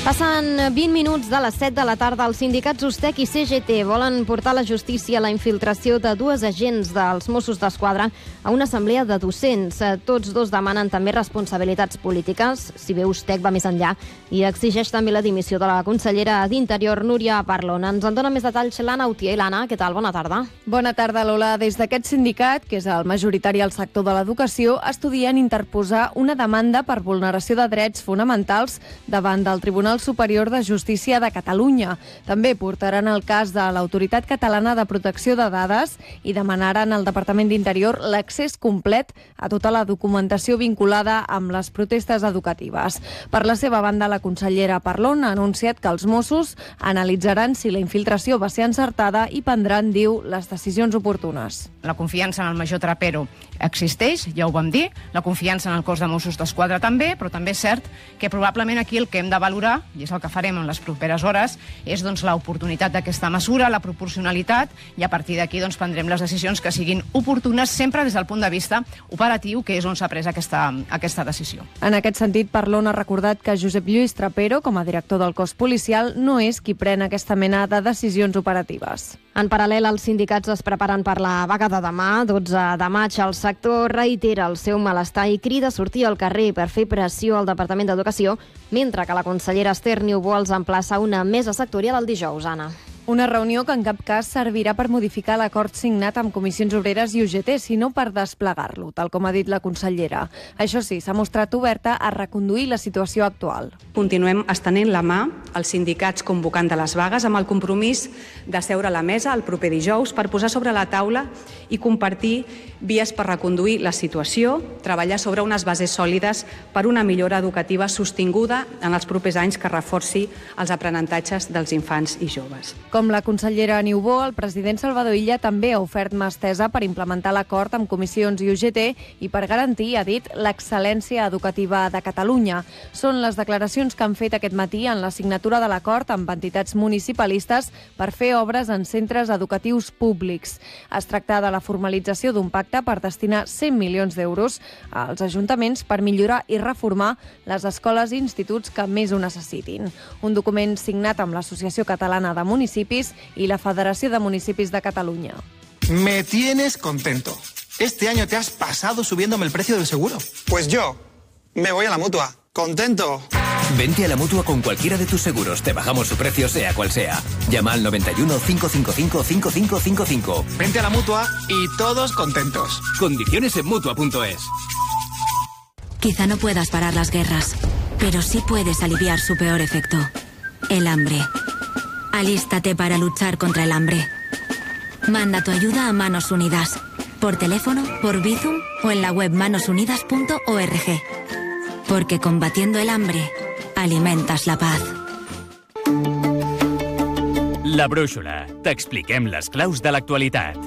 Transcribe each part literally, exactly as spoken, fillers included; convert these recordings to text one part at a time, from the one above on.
Passen vint minuts de les set de la tarda. Els sindicats Ustec i C G T volen portar a la justícia la infiltració de dues agents dels Mossos d'Esquadra a una assemblea de docents. Tots dos demanen també responsabilitats polítiques, si bé Ustec va més enllà i exigeix també la dimissió de la consellera d'Interior, Núria Parlon. Ens en dona més detalls l'Anna Utier. L'Anna, què tal? Bona tarda. Bona tarda, Lola. Des d'aquest sindicat, que és el majoritari al sector de l'educació, estudien interposar una demanda per vulneració de drets fonamentals davant del Tribunal Superior de Justícia de Catalunya. També portaran el cas de l'Autoritat Catalana de Protecció de Dades i demanaran al Departament d'Interior l'accés complet a tota la documentació vinculada amb les protestes educatives. Per la seva banda, la consellera Parlon ha anunciat que els Mossos analitzaran si la infiltració va ser encertada i prendran, diu, les decisions oportunes. La confiança en el major Trapero existeix, ja ho vam dir, la confiança en el cos de Mossos d'Esquadra també, però també és cert que probablement aquí el que hem de valorar, i és el que farem en les properes hores, és doncs, l'oportunitat d'aquesta mesura, la proporcionalitat, i a partir d'aquí doncs, prendrem les decisions que siguin oportunes sempre des del punt de vista operatiu, que és on s'ha pres aquesta, aquesta decisió. En aquest sentit, Parlon ha recordat que Josep Lluís Trapero, com a director del cos policial, no és qui pren aquesta mena de decisions operatives. En paral·lel, els sindicats es preparen per la vaga de demà, dotze de maig. El sector reitera el seu malestar i crida a sortir al carrer per fer pressió al Departament d'Educació, mentre que la consellera Esther Niubó els emplaça a una mesa sectorial el dijous, Anna. Una reunió que en cap cas servirà per modificar l'acord signat amb Comissions Obreres i U G T, sinó per desplegar-lo, tal com ha dit la consellera. Això sí, s'ha mostrat oberta a reconduir la situació actual. Continuem estenent la mà als sindicats convocant de les vagues amb el compromís de seure a la mesa el proper dijous per posar sobre la taula i compartir vies per reconduir la situació, treballar sobre unes bases sòlides per una millora educativa sostinguda en els propers anys que reforci els aprenentatges dels infants i joves. Com la consellera Niubó, el president Salvador Illa també ha ofert mà estesa per implementar l'acord amb comissions i U G T i per garantir, ha dit, l'excel·lència educativa de Catalunya. Són les declaracions que han fet aquest matí en la signatura de l'acord amb entitats municipalistes per fer obres en centres educatius públics. Es tracta de la formalització d'un pacte per destinar cent milions d'euros als ajuntaments per millorar i reformar les escoles i instituts que més ho necessitin. Un document signat amb l'Associació Catalana de Municipis y la Federación de Municipios de Cataluña. Me tienes contento. Este año te has pasado subiéndome el precio del seguro. Pues yo me voy a la Mutua. ¡Contento! Vente a la Mutua con cualquiera de tus seguros. Te bajamos su precio sea cual sea. Llama al noventa y uno, cinco cinco cinco, cinco cinco cinco cinco. Vente a la Mutua y todos contentos. Condiciones en Mutua punto es. Quizá no puedas parar las guerras, pero sí puedes aliviar su peor efecto. El hambre. Alístate para luchar contra el hambre. Manda tu ayuda a Manos Unidas, por teléfono, por Bizum o en la web manos unidas punto org. Porque combatiendo el hambre, alimentas la paz. La Brúixola. T'expliquem les claus de l'actualitat.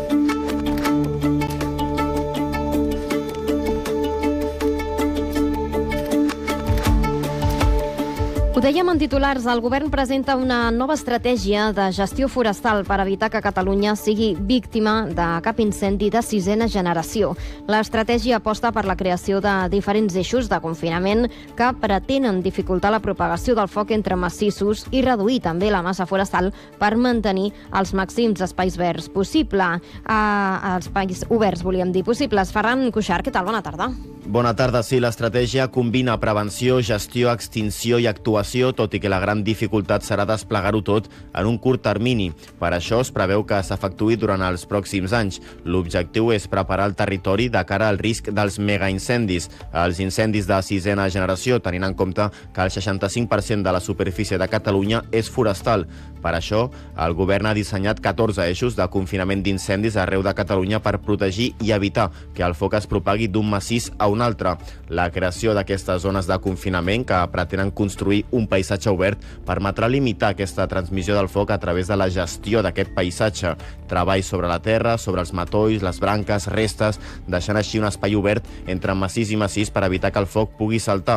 Ho dèiem en titulars, el govern presenta una nova estratègia de gestió forestal per evitar que Catalunya sigui víctima de cap incendi de sisena generació. L'estratègia aposta per la creació de diferents eixos de confinament que pretenen dificultar la propagació del foc entre massissos i reduir també la massa forestal per mantenir els màxims espais verds possible. Uh, espais oberts, volíem dir, possibles. Ferran Cuixart, què tal? Bona tarda. Bona tarda. Sí, l'estratègia combina prevenció, gestió, extinció i actuació, tot i que la gran dificultat serà desplegar-ho tot en un curt termini. Per això es preveu que s'efectuï durant els pròxims anys. L'objectiu és preparar el territori de cara al risc dels megaincendis. Els incendis de sisena generació, tenint en compte que el seixanta-cinc per cent de la superfície de Catalunya és forestal. Per això, el govern ha dissenyat catorze eixos de confinament d'incendis arreu de Catalunya per protegir i evitar que el foc es propagui d'un massís a un altre. La creació d'aquestes zones de confinament, que pretenen construir un paisatge obert, permetrà limitar aquesta transmissió del foc a través de la gestió d'aquest paisatge. Treball sobre la terra, sobre els matolls, les branques, restes, deixant així un espai obert entre massís i massís per evitar que el foc pugui saltar.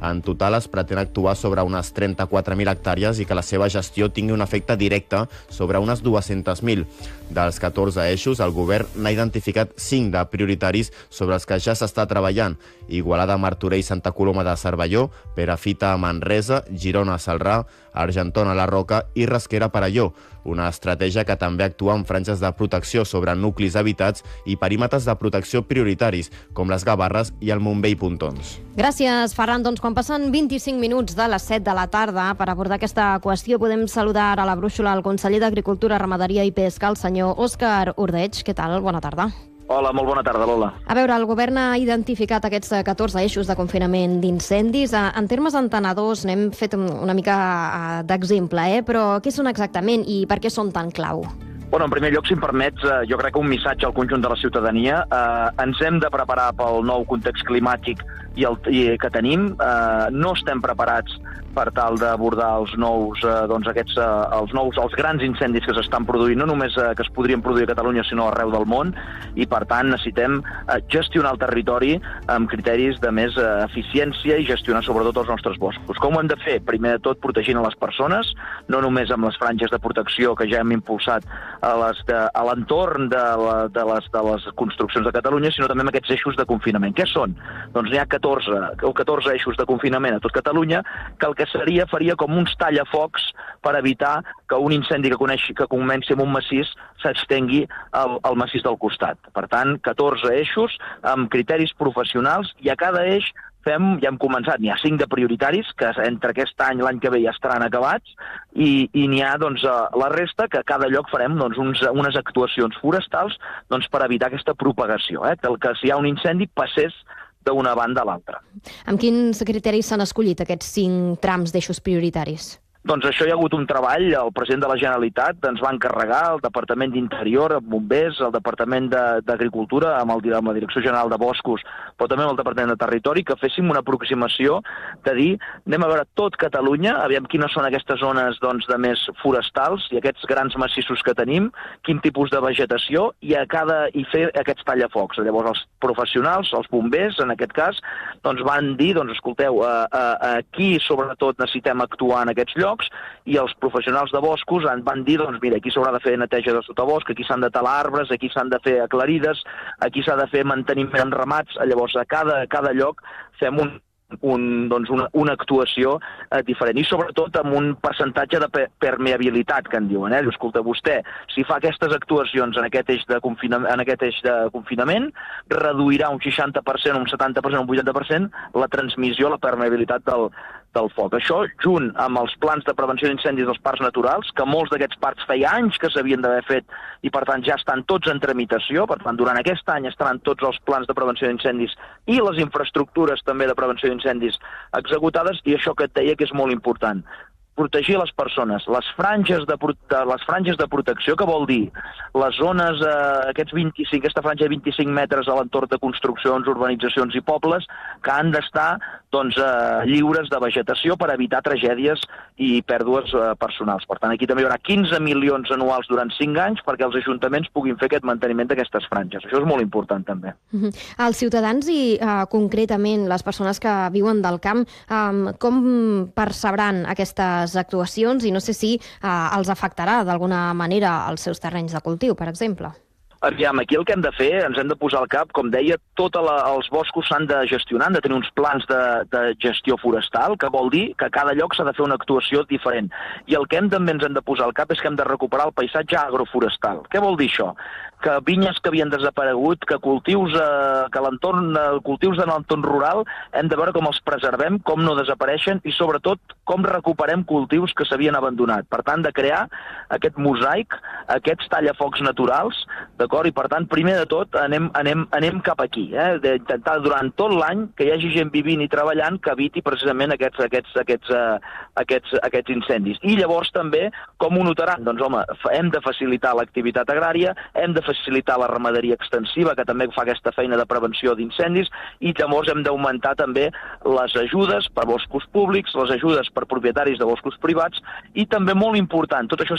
En total es pretén actuar sobre unes trenta-quatre mil hectàrees i que la seva gestió tingui un efecte directe sobre unes dues-centes mil. Dels catorze eixos, el govern n'ha identificat cinc de prioritaris sobre els que ja s'està treballant: Igualada, Martorell, Santa Coloma de Cervelló, Perafita a Manresa, Girona a Celrà, Argentona a la Roca i Rasquera a Perelló. Una estratègia que també actua en franges de protecció sobre nuclis habitats i perímetres de protecció prioritaris, com les Gavarres i el Montbell Pontons. Gràcies, Ferran. Doncs quan passen vint-i-cinc minuts de les set de la tarda per abordar aquesta qüestió, podem saludar a la brúixola el conseller d'Agricultura, Ramaderia i Pesca, el senyor Òscar Ordeig. Què tal? Bona tarda. Hola, molt bona tarda, Lola. A veure, el govern ha identificat aquests catorze eixos de confinament d'incendis. En termes entenedors n'hem fet una mica d'exemple, eh? però què són exactament i per què són tan clau? Bueno, en primer lloc, si em permets, jo crec que un missatge al conjunt de la ciutadania. Eh, ens hem de preparar pel nou context climàtic i el i que tenim. Eh, no estem preparats per tal d'abordar els nous, eh, doncs aquests, eh, els nous, els grans incendis que s'estan produint, no només eh, que es podrien produir a Catalunya, sinó arreu del món, i per tant necessitem eh, gestionar el territori amb criteris de més eh, eficiència i gestionar sobretot els nostres boscos. Com ho hem de fer? Primer de tot, protegint a les persones, no només amb les franges de protecció que ja hem impulsat a les de, a l'entorn de, la, de, les, de les construccions de Catalunya, sinó també amb aquests eixos de confinament. Què són? Doncs n'hi ha catorze, o catorze eixos de confinament a tot Catalunya, que el que seria, faria com uns tallafocs per evitar que un incendi que, coneix, que comenci amb un massís s'estengui al, al massís del costat. Per tant, catorze eixos amb criteris professionals, i a cada eix fem, ja hem començat, n'hi ha cinc de prioritaris, que entre aquest any i l'any que ve ja estaran acabats, i, i n'hi ha doncs, la resta, que a cada lloc farem doncs, uns, unes actuacions forestals doncs, per evitar aquesta propagació, eh? que, que si hi ha un incendi passés d'una banda a l'altra. Amb quins criteris s'han escollit aquests cinc trams d'eixos prioritaris? Doncs això hi ha hagut un treball, el president de la Generalitat ens va encarregar, el Departament d'Interior, amb bombers, el Departament d'Agricultura, amb, el, amb la Direcció General de Boscos, però també amb el Departament de Territori, que féssim una aproximació de dir, anem a veure tot Catalunya, aviam quines són aquestes zones doncs, de més forestals i aquests grans massissos que tenim, quin tipus de vegetació, i a cada i fer aquests tallafocs. Llavors els professionals, els bombers, en aquest cas, doncs van dir, doncs escolteu, a, a, aquí sobretot necessitem actuar en aquests llocs, i els professionals de boscos van dir, doncs mira, aquí s'haurà de fer neteja de sotabosc, aquí s'han de talar arbres, aquí s'han de fer aclarides, aquí s'ha de fer manteniment en ramats. Llavors a cada, a cada lloc fem un Un, doncs una, una actuació eh, diferent, i sobretot amb un percentatge de permeabilitat, que en diuen. Eh? Escolta, vostè, si fa aquestes actuacions en aquest eix de confinament, en aquest eix de confinament, reduirà un seixanta per cent, un setanta per cent, un vuitanta per cent la transmissió, la permeabilitat del, del foc. Això, junt amb els plans de prevenció d'incendis dels parcs naturals, que molts d'aquests parcs feia anys que s'havien d'haver fet i per tant ja estan tots en tramitació, per tant durant aquest any estaran tots els plans de prevenció d'incendis i les infraestructures també de prevenció d'incendis executades, i això que et deia que és molt important. Protegir les persones, les franges de, de, les franges de protecció, que vol dir les zones, eh, aquests vint-i-cinc, aquesta franja de vint-i-cinc metres a l'entorn de construccions, urbanitzacions i pobles, que han d'estar doncs, eh, lliures de vegetació per evitar tragèdies i pèrdues eh, personals. Per tant, aquí també hi haurà quinze milions anuals durant cinc anys perquè els ajuntaments puguin fer aquest manteniment d'aquestes franges. Això és molt important també. Uh-huh. Els ciutadans i eh, concretament les persones que viuen del camp, eh, com percebran aquestes actuacions, i no sé si eh, els afectarà d'alguna manera als seus terrenys de cultiu, per exemple? Aviam, aquí el que hem de fer, ens hem de posar al cap, com deia, tots els boscos s'han de gestionar, han de tenir uns plans de, de gestió forestal, que vol dir que a cada lloc s'ha de fer una actuació diferent. I el que hem també ens hem de posar al cap és que hem de recuperar el paisatge agroforestal. Què vol dir això? Que vinyes que havien desaparegut, que cultius, eh, que l'entorn, eh, cultius de l'entorn rural, hem de veure com els preservem, com no desapareixen i sobretot com recuperem cultius que s'havien abandonat. Per tant, de crear aquest mosaic, aquests tallafocs naturals, d'acord? I per tant, primer de tot, anem, anem, anem cap aquí, eh? D'intentar durant tot l'any que hi hagi gent vivint i treballant que eviti precisament aquests, aquests, aquests, uh, aquests, aquests incendis. I llavors també, com ho notaran? Doncs home, hem de facilitar l'activitat agrària, hem de facilitar la ramaderia extensiva, que també fa aquesta feina de prevenció d'incendis, i llavors hem d'augmentar també les ajudes per boscos públics, les ajudes per propietaris de boscos privats, i també molt important, tot això